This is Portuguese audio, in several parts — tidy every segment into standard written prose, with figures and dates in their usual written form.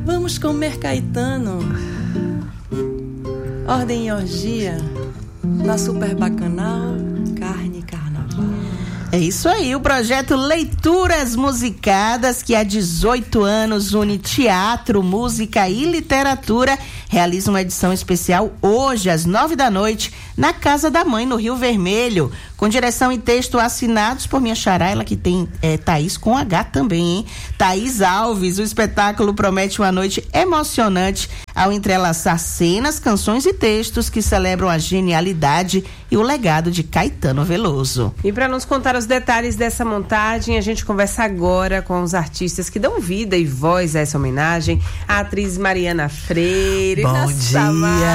Vamos comer Caetano. Ordem e orgia. Na Super Bacanal, carne carnaval. É isso aí, o projeto Leituras Musicadas, que há 18 anos une teatro, música e literatura, realiza uma edição especial hoje, às 9h, na Casa da Mãe, no Rio Vermelho, com direção e texto assinados por minha xará, ela que tem Thaís com H também, hein? Thaís Alves. O espetáculo promete uma noite emocionante ao entrelaçar cenas, canções e textos que celebram a genialidade e o legado de Caetano Veloso. E para nos contar os detalhes dessa montagem, a gente conversa agora com os artistas que dão vida e voz a essa homenagem, a atriz Mariana Freire. Bom dia!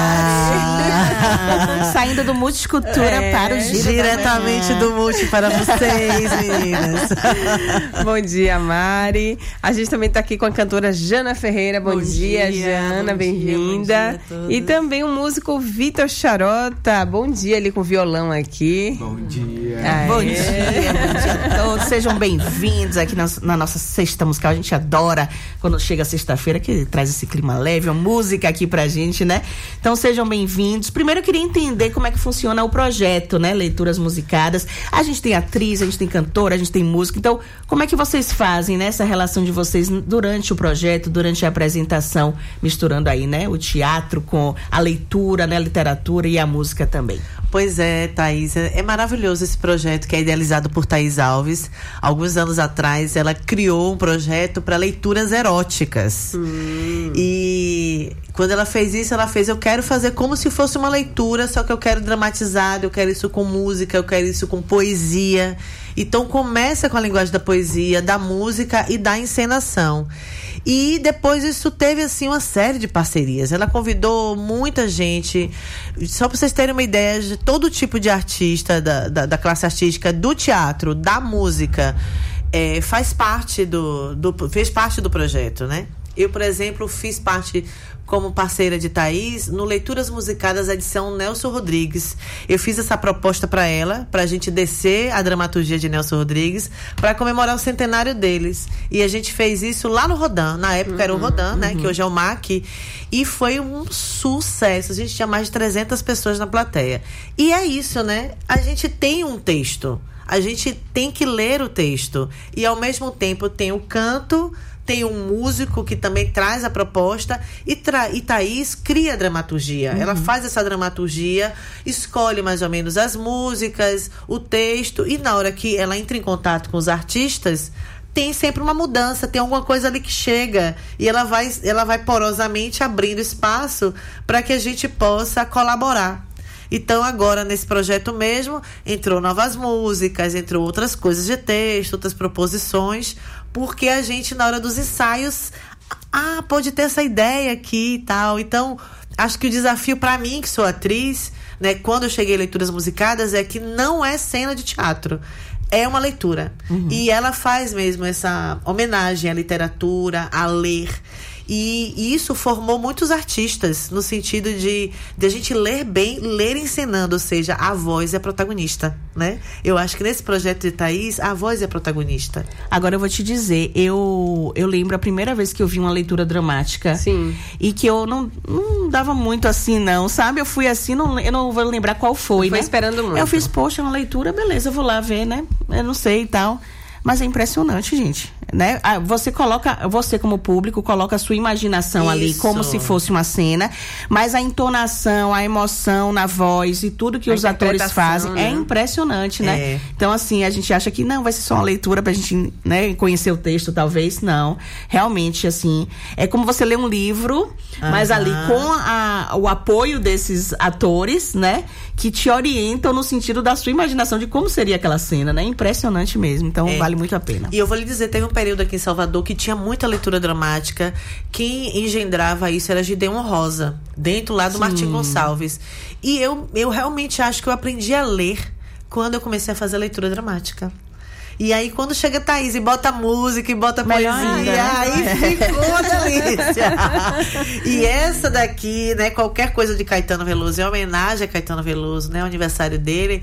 Saindo do Multicultura para o Giro diretamente do Multi para vocês, meninas. Bom dia, Mari. A gente também está aqui com a cantora Jana Ferreira. Bom dia, Jana, bem-vinda. E também o músico Vitor Charota. Bom dia, ali com o violão aqui. Bom dia. Bom dia a todos. Sejam bem-vindos aqui na nossa sexta musical. A gente adora quando chega sexta-feira, que traz esse clima leve, uma música aqui pra gente, né? Então sejam bem-vindos. Primeiro eu queria entender como é que funciona o projeto, né? Leituras Musicadas. A gente tem atriz, a gente tem cantora, a gente tem música. Então, como é que vocês fazem, né, essa relação de vocês durante o projeto, durante a apresentação, misturando aí, né, o teatro com a leitura, né, a literatura e a música também? Pois é, Thaís, é maravilhoso esse projeto que é idealizado por Thaís Alves. Alguns anos atrás, ela criou um projeto para leituras eróticas. E quando ela fez isso, eu quero fazer como se fosse uma leitura, só que eu quero dramatizado, eu quero isso com música, eu quero isso com poesia. Então começa com a linguagem da poesia, da música e da encenação. E depois isso teve, assim, uma série de parcerias. Ela convidou muita gente, só para vocês terem uma ideia, de todo tipo de artista, da classe artística, do teatro, da música, fez parte do projeto, né? Eu, por exemplo, fiz parte como parceira de Thaís no Leituras Musicadas, edição Nelson Rodrigues. Eu fiz essa proposta para ela, para a gente descer a dramaturgia de Nelson Rodrigues, para comemorar o centenário deles. E a gente fez isso lá no Rodan. Na época era o Rodan, né? Que hoje é o MAC. E foi um sucesso. A gente tinha mais de 300 pessoas na plateia. E é isso, né? A gente tem um texto. A gente tem que ler o texto. E, ao mesmo tempo, tem o canto, tem um músico que também traz a proposta e Thaís cria a dramaturgia. Ela faz essa dramaturgia, escolhe mais ou menos as músicas, o texto, e na hora que ela entra em contato com os artistas, tem sempre uma mudança, tem alguma coisa ali que chega e ela vai porosamente abrindo espaço para que a gente possa colaborar. Então agora nesse projeto mesmo entrou novas músicas, entrou outras coisas de texto, outras proposições, porque a gente na hora dos ensaios pode ter essa ideia aqui e tal. Então acho que o desafio para mim, que sou atriz, né, quando eu cheguei em Leituras Musicadas, é que não é cena de teatro, é uma leitura. E ela faz mesmo essa homenagem à literatura, a ler. E isso formou muitos artistas, no sentido de a gente ler bem, ler encenando, ou seja, a voz é a protagonista, né? Eu acho que nesse projeto de Thaís, a voz é a protagonista. Agora eu vou te dizer, eu lembro a primeira vez que eu vi uma leitura dramática. Sim. E que eu não dava muito assim, não, sabe? Eu fui assim, eu não vou lembrar qual foi, né? Foi esperando muito. Eu fiz, poxa, uma leitura, beleza, eu vou lá ver, né? Eu não sei e tal. Mas é impressionante, gente, né? Você como público, coloca a sua imaginação ali como se fosse uma cena, mas a entonação, a emoção na voz e tudo que os atores fazem, né? É impressionante, né? Então, assim, a gente acha que não vai ser só uma leitura pra gente, né, conhecer o texto, talvez, não. Realmente, assim, é como você ler um livro, mas ali com o apoio desses atores, né, que te orientam no sentido da sua imaginação de como seria aquela cena, né? Impressionante mesmo. Então, vale muito a pena. E eu vou lhe dizer, teve um período aqui em Salvador que tinha muita leitura dramática. Quem engendrava isso era Gideon Rosa, dentro lá do Martim Gonçalves. E eu realmente acho que eu aprendi a ler quando eu comecei a fazer leitura dramática. E aí, quando chega a Thaís e bota música e bota poesia, aí ficou uma delícia. E essa daqui, né, qualquer coisa de Caetano Veloso, é homenagem a Caetano Veloso, né, o aniversário dele,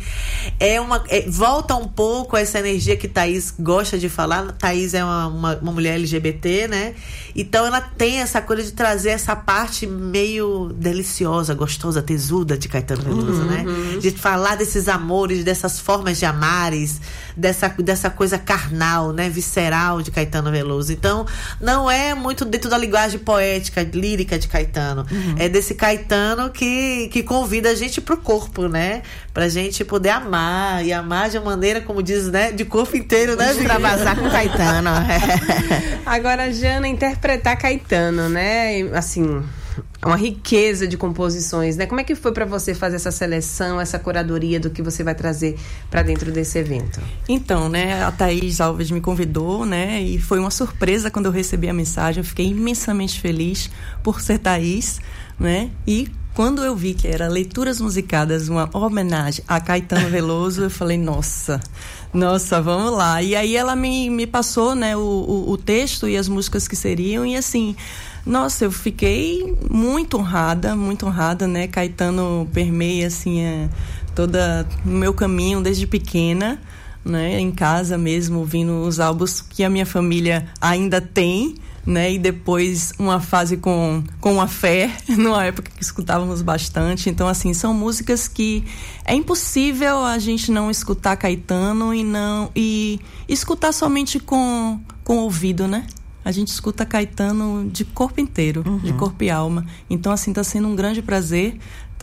volta um pouco essa energia que Thaís gosta de falar. Thaís é uma mulher LGBT, né, então ela tem essa coisa de trazer essa parte meio deliciosa, gostosa, tesuda de Caetano Veloso, né, de falar desses amores, dessas formas de amares, dessa coisa carnal, né, visceral de Caetano Veloso. Então, não é muito dentro da linguagem poética, lírica de Caetano. É desse Caetano que convida a gente pro corpo, né, pra gente poder amar, e amar de uma maneira, como diz, né, de corpo inteiro, né, extravasar com Caetano. Agora, Jana, interpretar Caetano, né, assim, uma riqueza de composições, né? Como é que foi para você fazer essa seleção, essa curadoria do que você vai trazer para dentro desse evento? Então, né, a Thaís Alves me convidou, né, e foi uma surpresa quando eu recebi a mensagem. Eu fiquei imensamente feliz por ser Thaís, né, e quando eu vi que era Leituras Musicadas, uma homenagem a Caetano Veloso, eu falei, nossa, vamos lá. E aí ela me passou, né, o texto e as músicas que seriam, e assim, nossa, eu fiquei muito honrada, né? Caetano permeia, assim, toda o meu caminho desde pequena, né? Em casa mesmo, ouvindo os álbuns que a minha família ainda tem, né? E depois uma fase com a fé, numa época que escutávamos bastante. Então, assim, são músicas que é impossível a gente não escutar Caetano e escutar somente com o ouvido, né? A gente escuta Caetano de corpo inteiro, de corpo e alma. Então, assim, está sendo um grande prazer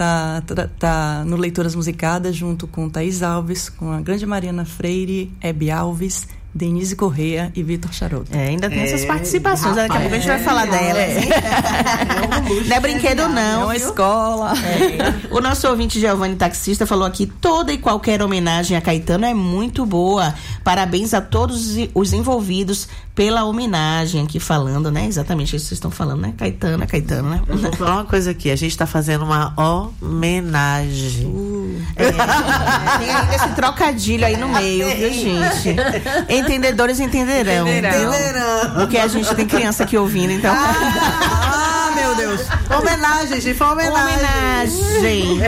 tá no Leituras Musicadas junto com Thaís Alves, com a grande Mariana Freire, Hebe Alves, Denise Correia e Vitor Charotto. Ainda tem essas participações, daqui a pouco a gente vai falar delas. Não é brinquedo não, é uma escola. O nosso ouvinte Giovanni Taxista falou aqui: toda e qualquer homenagem a Caetano é muito boa, parabéns a todos os envolvidos pela homenagem, aqui falando, né, exatamente isso que vocês estão falando, né, Caetano, né. Eu vou falar uma coisa aqui, a gente tá fazendo uma homenagem. Tem ainda esse trocadilho aí no meio, viu, gente? Entendedores entenderão. Porque a gente tem criança aqui ouvindo, então. Meu Deus. Homenagem, gente, foi homenagem.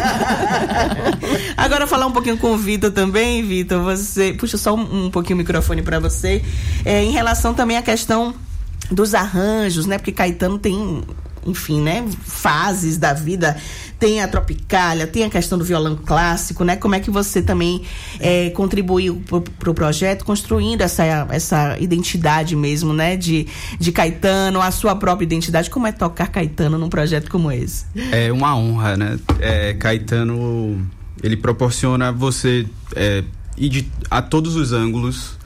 Agora falar um pouquinho com o Vitor também, Vitor. Você puxa só um pouquinho o microfone para você. Em relação também à questão dos arranjos, né? Porque Caetano tem, enfim, né, fases da vida. Tem a Tropicália, tem a questão do violão clássico, né? Como é que você também contribuiu pro projeto, construindo essa identidade mesmo, né? De Caetano, a sua própria identidade. Como é tocar Caetano num projeto como esse? É uma honra, né? Caetano, ele proporciona você ir a todos os ângulos.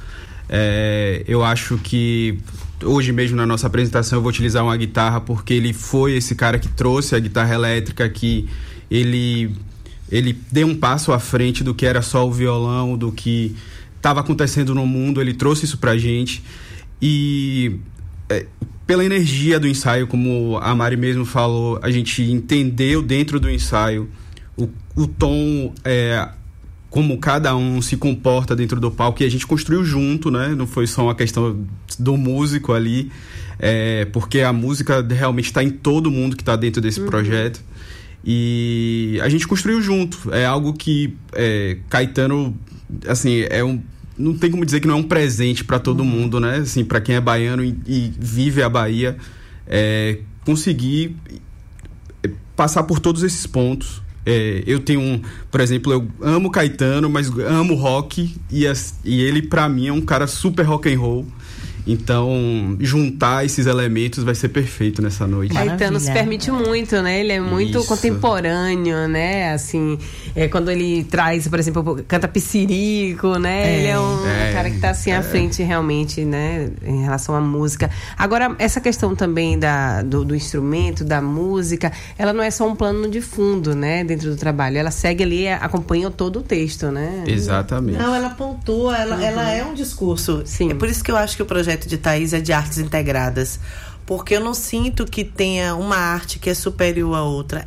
Eu acho que hoje mesmo na nossa apresentação eu vou utilizar uma guitarra porque ele foi esse cara que trouxe a guitarra elétrica, que ele deu um passo à frente do que era só o violão, do que estava acontecendo no mundo. Ele trouxe isso pra gente e pela energia do ensaio, como a Mari mesmo falou, a gente entendeu dentro do ensaio o tom, como cada um se comporta dentro do palco, e a gente construiu junto, né? Não foi só uma questão do músico ali, porque a música realmente está em todo mundo que está dentro desse projeto, e a gente construiu junto. É algo que Caetano, assim, não tem como dizer que não é um presente para todo mundo, né? Assim, para quem é baiano e vive a Bahia, conseguir passar por todos esses pontos. Eu tenho por exemplo, eu amo Caetano, mas amo rock, e ele pra mim é um cara super rock and roll. Então, juntar esses elementos vai ser perfeito nessa noite. Caetano se permite muito, né? Ele é muito contemporâneo, né? Assim, quando ele traz, por exemplo, canta Pissirico, né? Ele é um cara que tá assim à frente realmente, né? Em relação à música. Agora, essa questão também do instrumento, da música, ela não é só um plano de fundo, né? Dentro do trabalho. Ela segue ali, acompanha todo o texto, né? Exatamente. Não, ela pontua, ela é um discurso. Sim. É por isso que eu acho que o projeto de Thaís é de artes integradas, porque eu não sinto que tenha uma arte que é superior à outra.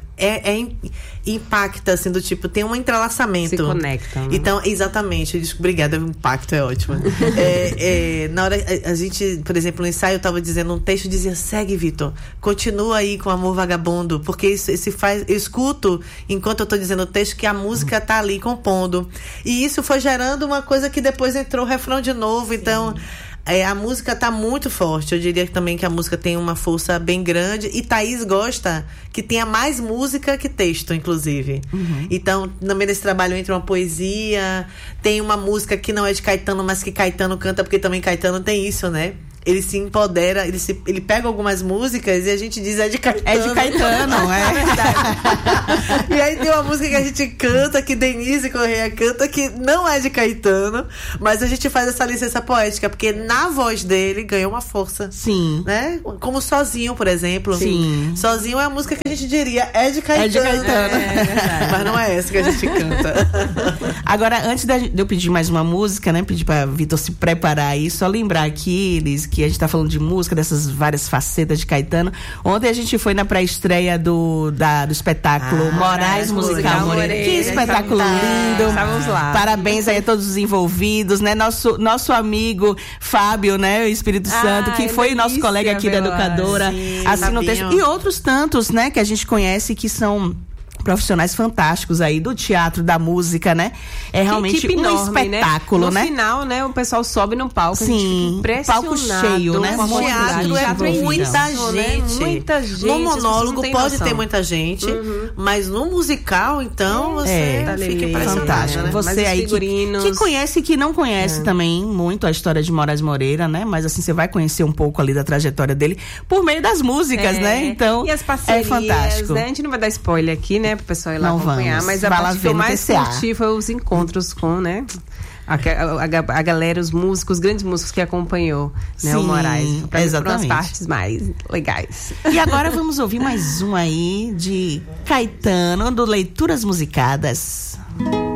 Impacta, assim, do tipo, tem um entrelaçamento. Se conectam, né? Então, exatamente, obrigada, o impacto é ótimo. Na hora, a gente, por exemplo, no ensaio, eu tava dizendo um texto, dizia, segue, Vitor, continua aí com Amor Vagabundo, porque isso faz, eu escuto, enquanto eu tô dizendo o texto, que a música tá ali compondo. E isso foi gerando uma coisa que depois entrou o refrão de novo, então... a música tá muito forte. Eu diria também que a música tem uma força bem grande. E Thaís gosta que tenha mais música que texto, inclusive. Então, no meio desse trabalho entra uma poesia. Tem uma música que não é de Caetano, mas que Caetano canta, porque também Caetano tem isso, né? Ele se empodera, ele pega algumas músicas e a gente diz, é de Caetano. É de Caetano, é verdade. E aí tem uma música que a gente canta, que Denise Correia canta, que não é de Caetano, mas a gente faz essa licença poética, porque na voz dele ganhou uma força. Sim. Né? Como Sozinho, por exemplo. Sim. Sozinho é a música que a gente diria, é de Caetano. É de Caetano. Mas não é essa que a gente canta. Agora, antes de eu pedir mais uma música, né? Pedir pra Vitor se preparar aí, só lembrar aqui, Liz, que a gente tá falando de música, dessas várias facetas de Caetano. Ontem a gente foi na pré-estreia do espetáculo Moraes Musical Moreira. Que espetáculo lindo. Estávamos lá. Parabéns aí a todos os envolvidos, né? Nosso amigo Fábio, né? O Espírito Santo, que foi nosso colega aqui da Educadora. Sim, Assina o texto. E outros tantos, né? Que a gente conhece que são profissionais fantásticos aí do teatro, da música, né? É realmente espetáculo, né? No final, né? O pessoal sobe no palco, sim, a gente fica impressionado. Palco cheio, né? O teatro é muita gente. Muita gente. No monólogo pode ter muita gente, mas no musical, então, você fica impressionado, fantástico. né? Você aí que conhece e que não conhece também muito a história de Moraes Moreira, né? Mas assim, você vai conhecer um pouco ali da trajetória dele por meio das músicas, né? Então, e as parcerias, é fantástico. Né? A gente não vai dar spoiler aqui, né? Pro pessoal ir lá não acompanhar, vamos. mas a parte que eu mais curti foi os encontros com, né? A galera, os músicos, os grandes músicos que acompanhou, né? Sim, o Moraes. exatamente. As partes mais legais. E agora vamos ouvir mais um aí de Caetano, do Leituras Musicadas.